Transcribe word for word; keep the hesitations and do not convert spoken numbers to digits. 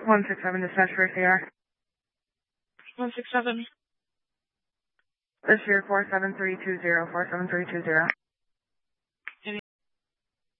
one six seven dispatch for C R. one six seven. This year four seven three two zero, four seven three two zero.